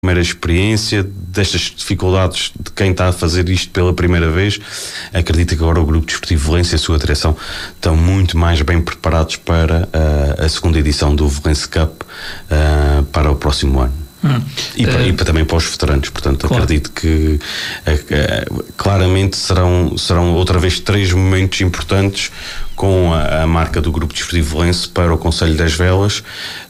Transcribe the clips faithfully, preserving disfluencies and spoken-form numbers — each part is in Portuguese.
primeira experiência, destas dificuldades de quem está a fazer isto pela primeira vez. Acredito que agora o Grupo Desportivo Valença e a sua direção estão muito mais bem preparados para uh, a segunda edição do Valença Cup uh, para o próximo ano. Hum. E, para, uh, e para, também para os veteranos, portanto, claro. Acredito que uh, uh, claramente serão, serão outra vez três momentos importantes com a, a marca do Grupo Desportivo Valença para o Concelho das Velas,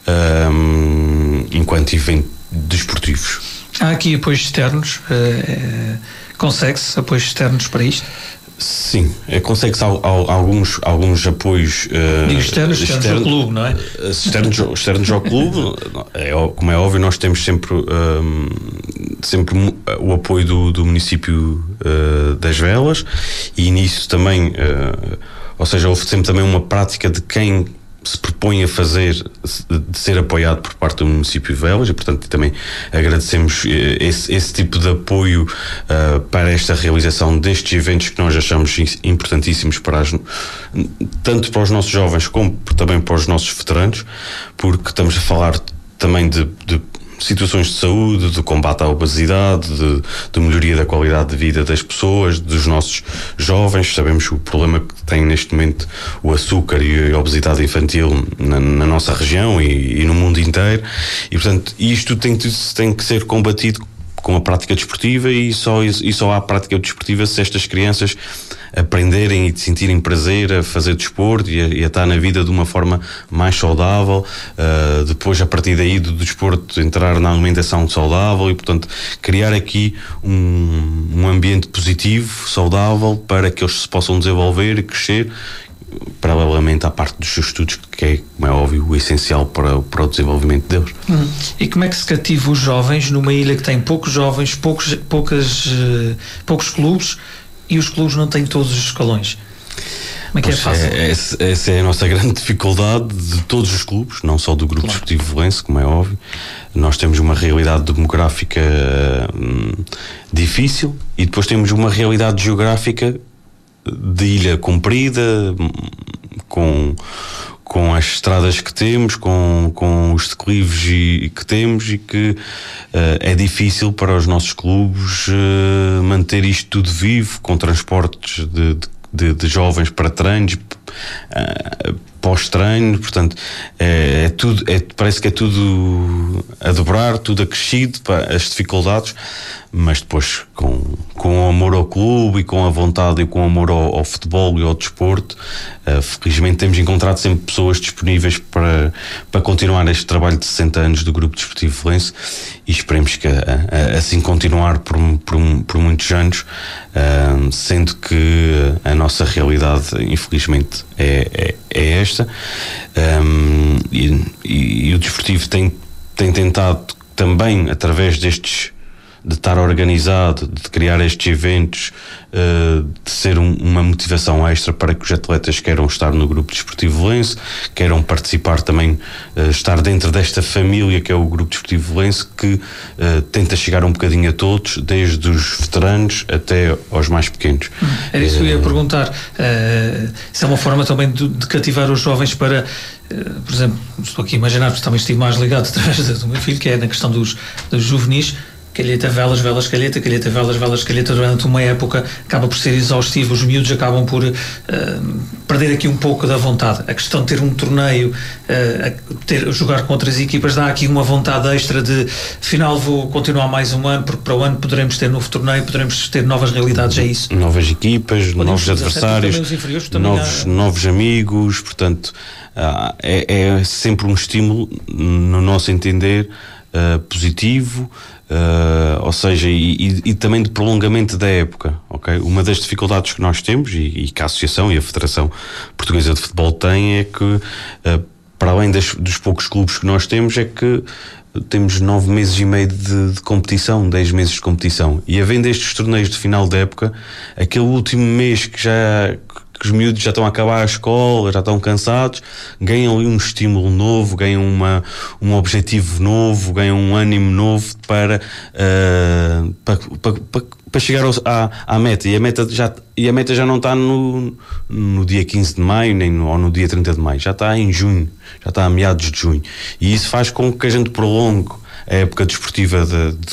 uh, enquanto evento desportivos. Há aqui apoios externos, uh, consegue-se apoios externos para isto? Sim, é, consegue-se al, al, alguns, alguns apoios uh, Digo externos, externos externo, ao clube, não é? Externos, externos ao clube, é, como é óbvio, nós temos sempre, um, sempre o apoio do, do município uh, das Velas, e nisso também, uh, ou seja, houve sempre também uma prática de quem se propõe a fazer, de ser apoiado por parte do município de Velas, e portanto também agradecemos esse, esse tipo de apoio uh, para esta realização destes eventos que nós achamos importantíssimos para as, tanto para os nossos jovens como também para os nossos veteranos, porque estamos a falar também de, de situações de saúde, de combate à obesidade, de, de melhoria da qualidade de vida das pessoas, dos nossos jovens. Sabemos o problema que tem neste momento o açúcar e a obesidade infantil na, na nossa região e, e no mundo inteiro, e portanto isto tem, tem que ser combatido com a prática desportiva, e só, e só há prática desportiva se estas crianças aprenderem e sentirem prazer a fazer desporto e a, e a estar na vida de uma forma mais saudável, uh, depois a partir daí do desporto entrar na alimentação saudável, e portanto criar aqui um, um ambiente positivo, saudável, para que eles se possam desenvolver e crescer, paralelamente à parte dos seus estudos, que é, como é óbvio, o essencial para, para o desenvolvimento deles. Hum. E como é que se cativa os jovens numa ilha que tem poucos jovens, poucos, poucas, uh, poucos clubes, e os clubes não têm todos os escalões? Como é que é fácil? É, essa, essa é a nossa grande dificuldade de todos os clubes, não só do Grupo Desportivo claro. Valença, como é óbvio. Nós temos uma realidade demográfica hum, difícil, e depois temos uma realidade geográfica de ilha comprida, com, com as estradas que temos, com, com os declives e, que temos, e que uh, é difícil para os nossos clubes uh, manter isto tudo vivo, com transportes de, de, de jovens para treinos, uh, pós-treino, portanto é, é tudo, é, parece que é tudo a dobrar, tudo acrescido, para as dificuldades, mas depois com, com o amor ao clube e com a vontade e com o amor ao, ao futebol e ao desporto, uh, felizmente temos encontrado sempre pessoas disponíveis para, para continuar este trabalho de sessenta anos do Grupo Desportivo Valença, e esperemos que a, a, assim continuar por, por, por muitos anos, uh, sendo que a nossa realidade infelizmente é, é, é esta, um, e, e, e o desportivo tem, tem tentado também, através destes, de estar organizado, de criar estes eventos, uh, de ser um, uma motivação extra para que os atletas queiram estar no Grupo Desportivo Valença, queiram participar também, uh, estar dentro desta família que é o Grupo Desportivo Valença, que uh, tenta chegar um bocadinho a todos, desde os veteranos até aos mais pequenos. Hum, era isso que eu ia perguntar. Uh, isso é uma forma também de, de cativar os jovens para, uh, por exemplo, estou aqui a imaginar, porque também estive mais ligado através do meu filho, que é na questão dos, dos juvenis. Calheta, velas, velas, calheta, calheta, velas, velas, calheta, durante uma época acaba por ser exaustivo, os miúdos acabam por uh, perder aqui um pouco da vontade. A questão de ter um torneio, uh, ter, jogar com outras equipas, dá aqui uma vontade extra de, afinal vou continuar mais um ano, porque para o ano poderemos ter novo torneio, poderemos ter novas realidades, é isso? Novas equipas, podemos novos adversários, novos, novos amigos, portanto uh, é, é sempre um estímulo, no nosso entender, uh, positivo, Uh, ou seja, e, e, e também de prolongamento da época, ok? Uma das dificuldades que nós temos, e, e que a Associação e a Federação Portuguesa de Futebol têm, é que, uh, para além das, dos poucos clubes que nós temos, é que temos nove meses e meio de, de competição, dez meses de competição, e havendo estes torneios de final da época, aquele último mês que já... que os miúdos já estão a acabar a escola, já estão cansados, ganham ali um estímulo novo, ganham uma, um objetivo novo, ganham um ânimo novo para, uh, para, para, para, para chegar ao, à, à meta, e a meta já, e a meta já não está no, no dia quinze de maio, nem no, ou no dia trinta de maio, já está em junho, já está a meados de junho, e isso faz com que a gente prolongue a época desportiva de, de